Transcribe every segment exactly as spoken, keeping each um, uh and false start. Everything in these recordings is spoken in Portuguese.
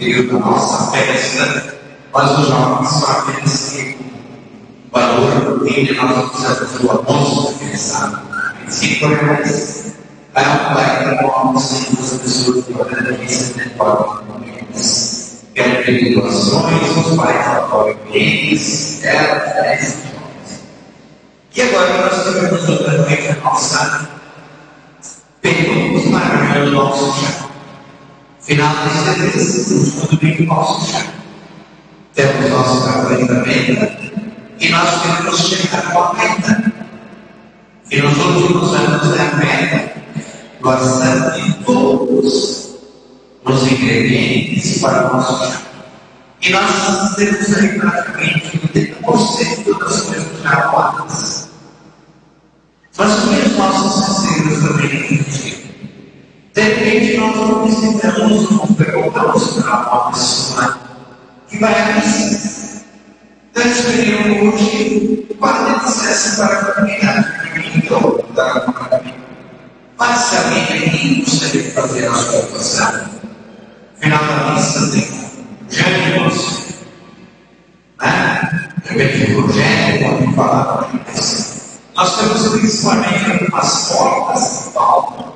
período da nossa festa, mas os jovens só pensam o valor que nós precisamos do almoço pensar em cinco reais. É um baita almoço em duas pessoas que podem vir famílias. Quero pedir doações, os pais apoiam eles, elas, dez jovens. E agora nós tivemos outra vez a nossa perguntas para o nosso chão. Final deste mês, temos tudo bem com o nosso chão. Temos nosso cartão da venda e nós queremos chegar com a meta. E nos últimos anos da meta, gastamos de todos os ingredientes para o nosso chão. E nós temos aí praticamente oitenta por cento das coisas já arrumadas. Mas o que os nossos ceseiros também existem? De repente nós não visitamos, não perguntamos para uma pessoa que vai à missa. Então eles queriam hoje quase dissesse para a comunidade que eu da comunidade. Mas se alguém aqui gostaria de fazer a sua votação, final da missa tem gêneros, né? De repente o gênero pode falar para a missa. Nós temos principalmente as portas de palma.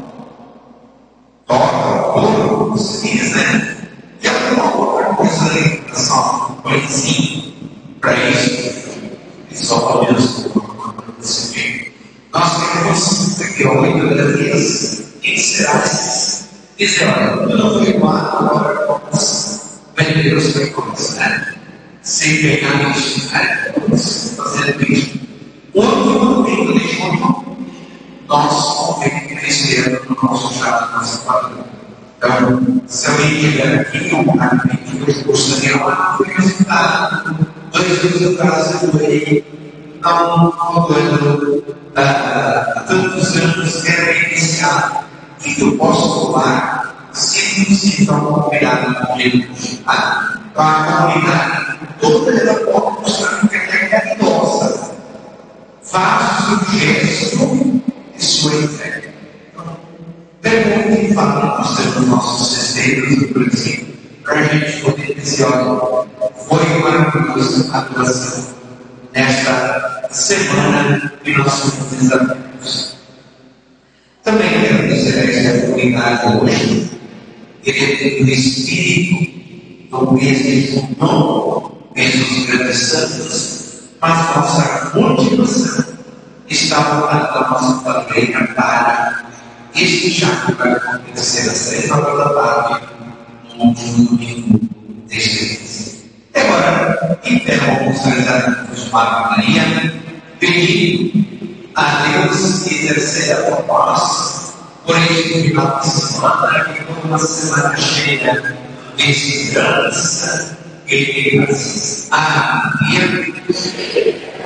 Toca, couro, você diz, né? E alguma outra coisa ali, só um coisinho para isso. E só para Deus decidir. Nós temos aqui oito dias em Cerais. Dizer, olha, eu não vou igual agora vamos vender os frequentes, né? Sem pegar isso, né? Vamos fazer isso. O último domingo de junho, nós vamos crescer no nosso chá, na nossa quadra. Então, se alguém tiver aqui um cara que eu gostaria de visitar, dois dias atrás eu doei a um fulano há tantos anos, quero iniciar, que eu posso doar cem por cento a uma comunidade comigo. A comunidade toda ela pode mostrar que ela é caridosa. Faça o gesto de sua entrega. Pergunte e fale dos nossos cesteiros, por exemplo, para a gente poder dizer, olha, foi maravilhosa a doação nesta semana que nós somos desafios. Também quero dizer a esta comunidade hoje, que dentro do Espírito, do mês de junho, mês dos grandes santos, mas nossa motivação está voltando da nossa família para este já que vai acontecer às três horas da tarde, no último domingo deste mês. E agora, então, vamos rezar com Maria Maria, pedindo a Deus que interceda por nós, por este final de semana, que foi uma semana cheia de esperança e de graças. Amém.